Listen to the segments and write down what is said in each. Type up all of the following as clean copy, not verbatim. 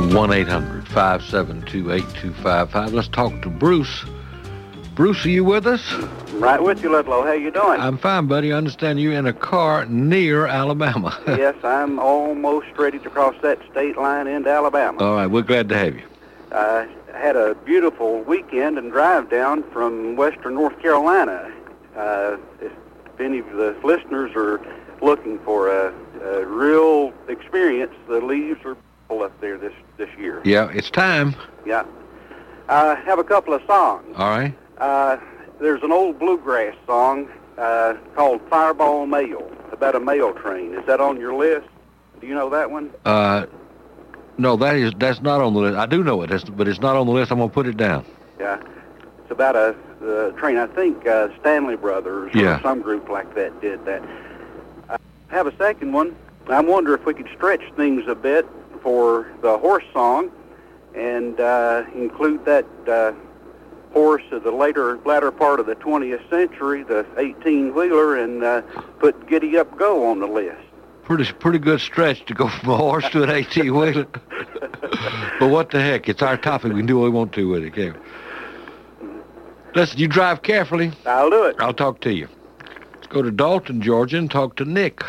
1-800-572-8255. Let's talk to Bruce. Bruce, are you with us? I'm right with you, Ludlow. How you doing? I'm fine, buddy. I understand you're in a car near Alabama. Yes, I'm almost ready to cross that state line into Alabama. All right, we're glad to have you. I had a beautiful weekend and drive down from western North Carolina. If any of the listeners are looking for a real experience, the leaves are full up there this year. Yeah, it's time. Yeah. I have a couple of songs. All right. There's an old bluegrass song called Fireball Mail, about a mail train. Is that on your list? Do you know that one? No, that's not on the list. I do know it, but it's not on the list. I'm going to put it down. Yeah. It's about a train. I think Stanley Brothers or some group like that did that. I have a second one. I wonder if we could stretch things a bit for the horse song and include that horse of the latter part of the 20th century, the 18-wheeler, and put Giddy Up Go on the list. Pretty good stretch to go from a horse to an 18-wheeler. But what the heck? It's our topic. We can do what we want to with it, can't we? Listen, you drive carefully. I'll do it. I'll talk to you. Let's go to Dalton, Georgia, and talk to Nick.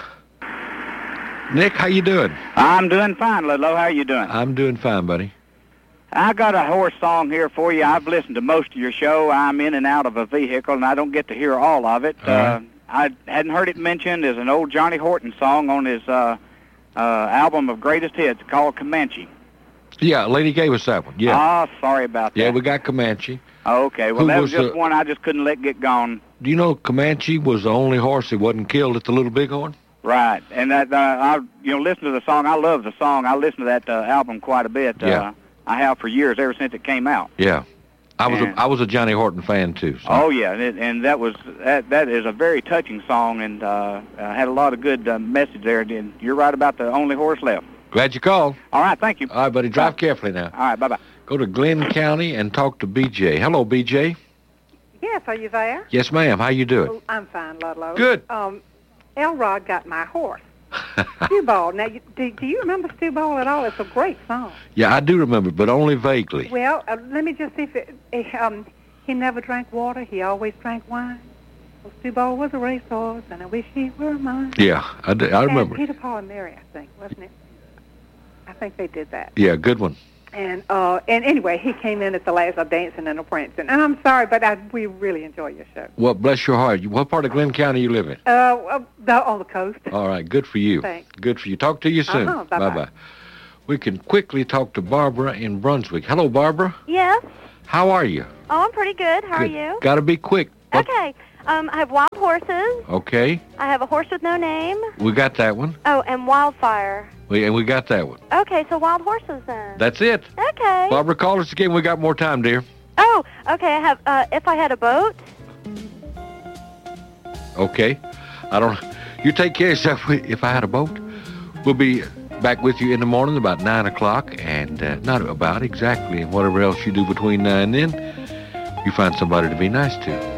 Nick, how you doing? I'm doing fine, Ludlow. How are you doing? I'm doing fine, buddy. I got a horse song here for you. I've listened to most of your show. I'm in and out of a vehicle, and I don't get to hear all of it. Right. I hadn't heard it mentioned as an old Johnny Horton song on his album of greatest hits called Comanche. Yeah, lady gave us that one. Yeah. Oh, sorry about that. Yeah, we got Comanche. Okay, well, that was just one I just couldn't let get gone. Do you know Comanche was the only horse that wasn't killed at the Little Bighorn? Right, and that I listen to the song. I love the song. I listen to that album quite a bit. Yeah. I have for years, ever since it came out. Yeah, I was a Johnny Horton fan too. So. Oh yeah, and that is a very touching song, and had a lot of good message there. And you're right about the only horse left. Glad you called. All right, thank you. All right, buddy, drive carefully now. All right, bye-bye. Go to Glenn County and talk to B.J. Hello, B.J. Yes, are you there? Yes, ma'am. How you doing? Oh, I'm fine, Ludlow. Good. Elrod got my horse. Stew Ball. Now, do you remember Stew Ball at all? It's a great song. Yeah, I do remember, but only vaguely. Well, let me just see if he never drank water. He always drank wine. Well, Stew Ball was a racehorse, and I wish he were mine. Yeah, I remember. And Peter, Paul, and Mary, I think, wasn't it? I think they did that. Yeah, good one. And anyway, he came in at the last of Dancing and a Prancing. And I'm sorry, but we really enjoy your show. Well, bless your heart. What part of Glenn County you live in? On the coast. All right, good for you. Thanks. Good for you. Talk to you soon. Bye-bye. Bye-bye. We can quickly talk to Barbara in Brunswick. Hello, Barbara. Yes. How are you? Oh, I'm pretty good. How Good. are you? Got to be quick. Okay. I have Wild Horses. Okay. I have A Horse with No Name. We got that one. Oh, and Wildfire. We got that one. Okay, so Wild Horses then. That's it. Okay. Barbara, call us again. We got more time, dear. Oh, okay. I have If I Had a Boat. Okay. You take care of yourself. If I Had a Boat. We'll be back with you in the morning about 9 o'clock, and not about exactly, and whatever else you do between now and then, you find somebody to be nice to.